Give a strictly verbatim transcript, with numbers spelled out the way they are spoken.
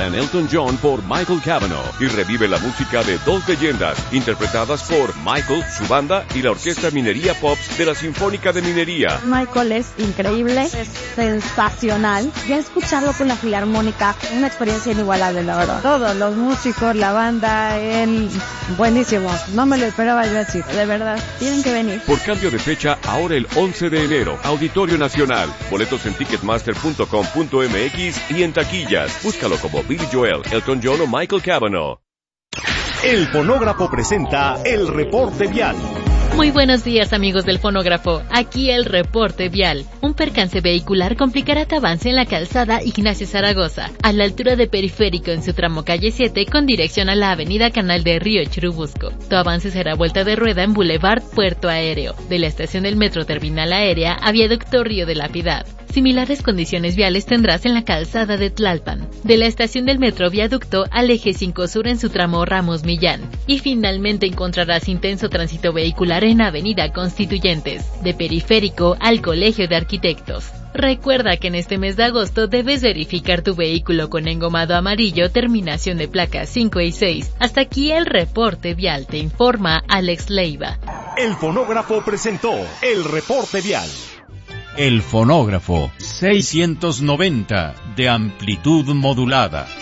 Than Elton John por Michael Cavanaugh y revive la música de dos leyendas interpretadas por Michael, su banda y la Orquesta Minería Pops de la Sinfónica de Minería. Michael es increíble, es sensacional. Ya escucharlo con la Filarmónica, una experiencia inigualable, la verdad. Todos los músicos, la banda, él, buenísimo. No me lo esperaba yo así, de verdad. Tienen que venir. Por cambio de fecha, ahora el once de enero, Auditorio Nacional. Boletos en ticketmaster punto com punto m x y en taquillas. Búscalo como Billy Joel, Elton John o Michael Cavanaugh. El Fonógrafo presenta el reporte vial. Muy buenos días, amigos del Fonógrafo. Aquí el reporte vial. Un percance vehicular complicará tu avance en la calzada Ignacio Zaragoza, a la altura de Periférico en su tramo calle siete con dirección a la avenida Canal de Río Churubusco. Tu avance será vuelta de rueda en Boulevard Puerto Aéreo, de la estación del Metro Terminal Aérea a Viaducto Río de la Piedad. Similares condiciones viales tendrás en la calzada de Tlalpan, de la estación del Metro Viaducto al Eje cinco Sur en su tramo Ramos Millán. Y finalmente encontrarás intenso tránsito vehicular en Avenida Constituyentes, de Periférico al Colegio de Arquitectos. Recuerda que en este mes de agosto debes verificar tu vehículo con engomado amarillo, terminación de placas cinco y seis. Hasta aquí el reporte vial, te informa Alex Leiva. El Fonógrafo presentó el reporte vial. El Fonógrafo seiscientos noventa de amplitud modulada.